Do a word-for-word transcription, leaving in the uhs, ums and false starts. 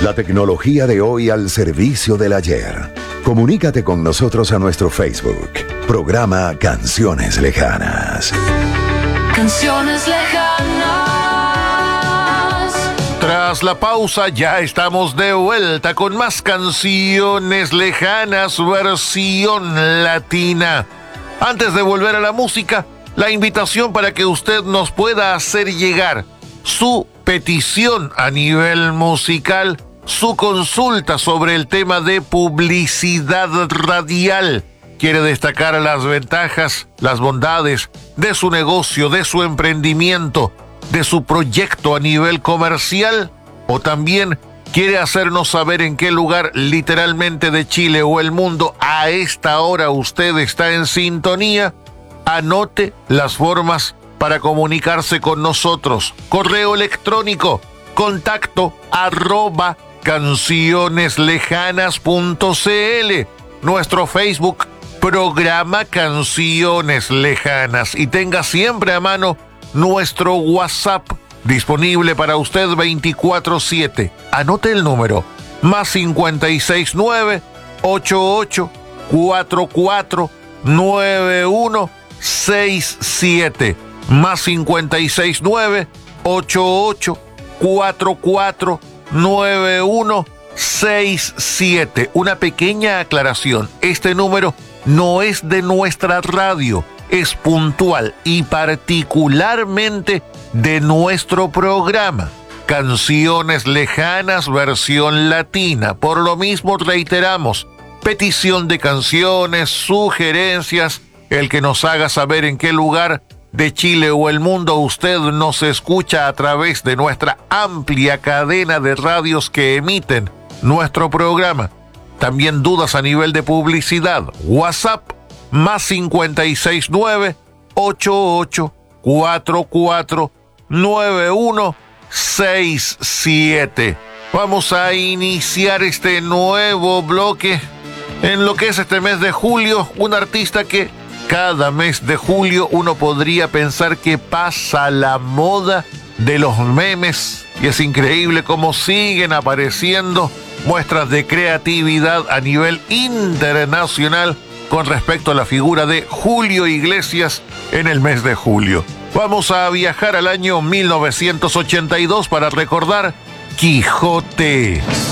La tecnología de hoy al servicio del ayer. Comunícate con nosotros a nuestro Facebook. Programa Canciones Lejanas. Canciones lejanas. Tras la pausa ya estamos de vuelta con más Canciones Lejanas versión latina. Antes de volver a la música, la invitación para que usted nos pueda hacer llegar su petición a nivel musical, su consulta sobre el tema de publicidad radial. Quiere destacar las ventajas, las bondades de su negocio, de su emprendimiento, de su proyecto a nivel comercial, o también quiere hacernos saber en qué lugar literalmente de Chile o el mundo a esta hora usted está en sintonía. Anote las formas para comunicarse con nosotros. Correo electrónico, contacto arroba cancioneslejanas punto cl. Nuestro Facebook, programa Canciones Lejanas. Y tenga siempre a mano nuestro WhatsApp, disponible para usted veinticuatro siete. Anote el número, más cincuenta y seis nueve, ochenta y ocho, cuarenta y cuatro, noventa y uno sesenta y siete. Más cincuenta y seis nueve, ochenta y ocho, cuarenta y cuatro, noventa y uno sesenta y siete. Una pequeña aclaración, este número no es de nuestra radio, es puntual y particularmente de nuestro programa Canciones Lejanas versión latina. Por lo mismo reiteramos, petición de canciones, sugerencias, el que nos haga saber en qué lugar de Chile o el mundo usted nos escucha a través de nuestra amplia cadena de radios que emiten nuestro programa. También dudas a nivel de publicidad. WhatsApp, más cincuenta y seis nueve, ochenta y ocho, cuarenta y cuatro, noventa y uno sesenta y siete. Vamos a iniciar este nuevo bloque en lo que es este mes de julio. Un artista que cada mes de julio uno podría pensar que pasa la moda de los memes, y es increíble cómo siguen apareciendo muestras de creatividad a nivel internacional con respecto a la figura de Julio Iglesias en el mes de julio. Vamos a viajar al año mil novecientos ochenta y dos para recordar Quijote.